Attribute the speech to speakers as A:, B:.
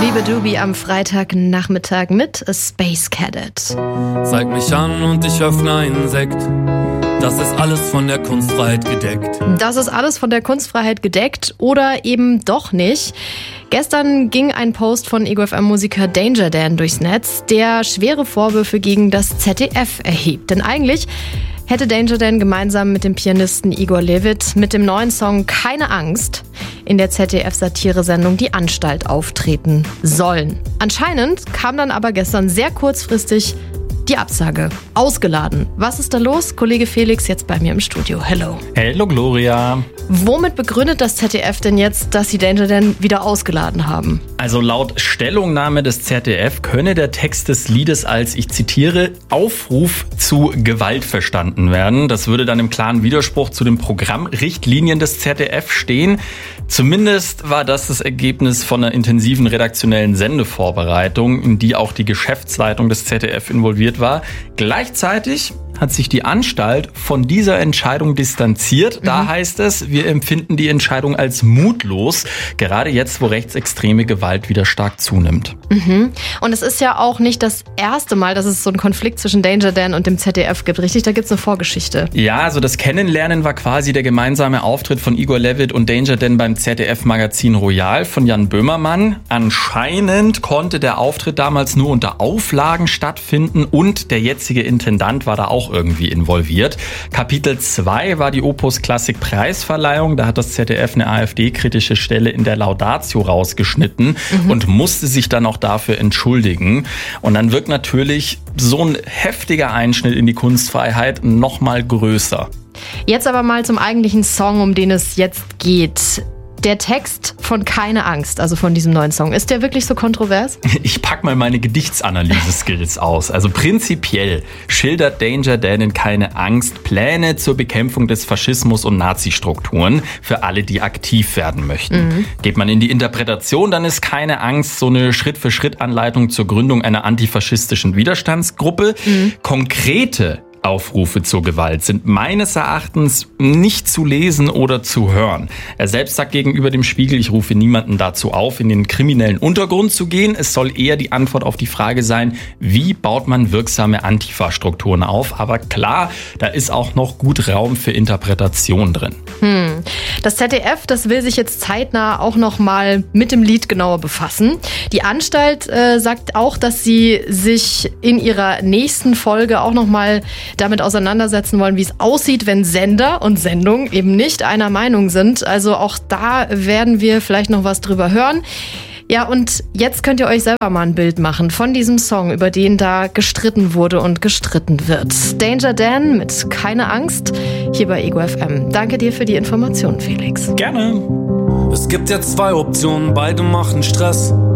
A: Liebe Dubi am Freitagnachmittag mit A Space Cadet.
B: Zeig mich an und ich öffne einen Sekt. Das ist alles von der Kunstfreiheit gedeckt.
A: Das ist alles von der Kunstfreiheit gedeckt oder eben doch nicht. Gestern ging ein Post von Ego FM-Musiker Danger Dan durchs Netz, der schwere Vorwürfe gegen das ZDF erhebt. Denn eigentlich hätte Danger Dan gemeinsam mit dem Pianisten Igor Levit mit dem neuen Song Keine Angst in der ZDF-Satire-Sendung Die Anstalt auftreten sollen. Anscheinend kam dann aber gestern sehr kurzfristig die Absage. Ausgeladen. Was ist da los? Kollege Felix jetzt bei mir im Studio. Hello.
C: Hello, Gloria.
A: Womit begründet das ZDF denn jetzt, dass sie Danger Dan wieder ausgeladen haben?
C: Also laut Stellungnahme des ZDF könne der Text des Liedes als, ich zitiere, Aufruf zu Gewalt verstanden werden. Das würde dann im klaren Widerspruch zu den Programmrichtlinien des ZDF stehen. Zumindest war das Ergebnis von einer intensiven redaktionellen Sendevorbereitung, in die auch die Geschäftsleitung des ZDF involviert war. Gleichzeitig hat sich die Anstalt von dieser Entscheidung distanziert. Da heißt es, wir empfinden die Entscheidung als mutlos, gerade jetzt, wo rechtsextreme Gewalt wieder stark zunimmt.
A: Und es ist ja auch nicht das erste Mal, dass es so einen Konflikt zwischen Danger Dan und dem ZDF gibt, richtig? Da gibt es eine Vorgeschichte.
C: Ja, also das Kennenlernen war quasi der gemeinsame Auftritt von Igor Levit und Danger Dan beim ZDF-Magazin Royal von Jan Böhmermann. Anscheinend konnte der Auftritt damals nur unter Auflagen stattfinden und der jetzige Intendant war da auch irgendwie involviert. Kapitel 2 war die Opus Klassik Preisverleihung. Da hat das ZDF eine AfD-kritische Stelle in der Laudatio rausgeschnitten und musste sich dann auch dafür entschuldigen. Und dann wirkt natürlich so ein heftiger Einschnitt in die Kunstfreiheit noch mal größer.
A: Jetzt aber mal zum eigentlichen Song, um den es jetzt geht. Der Text von Keine Angst, also von diesem neuen Song, ist der wirklich so kontrovers?
C: Ich pack mal meine Gedichtsanalyse-Skills aus. Also prinzipiell schildert Danger Dan in Keine Angst Pläne zur Bekämpfung des Faschismus und Nazi-Strukturen für alle, die aktiv werden möchten. Geht man in die Interpretation, dann ist Keine Angst so eine Schritt-für-Schritt-Anleitung zur Gründung einer antifaschistischen Widerstandsgruppe. Konkrete Aufrufe zur Gewalt sind meines Erachtens nicht zu lesen oder zu hören. Er selbst sagt gegenüber dem Spiegel, ich rufe niemanden dazu auf, in den kriminellen Untergrund zu gehen. Es soll eher die Antwort auf die Frage sein, wie baut man wirksame Antifa-Strukturen auf? Aber klar, da ist auch noch gut Raum für Interpretation drin.
A: Das ZDF, das will sich jetzt zeitnah auch noch mal mit dem Lied genauer befassen. Die Anstalt sagt auch, dass sie sich in ihrer nächsten Folge auch noch mal damit auseinandersetzen wollen, wie es aussieht, wenn Sender und Sendung eben nicht einer Meinung sind. Also auch da werden wir vielleicht noch was drüber hören. Ja, und jetzt könnt ihr euch selber mal ein Bild machen von diesem Song, über den da gestritten wurde und gestritten wird. Danger Dan mit Keine Angst hier bei Ego FM. Danke dir für die Information, Felix.
C: Gerne.
B: Es gibt jetzt 2 Optionen, beide machen Stress.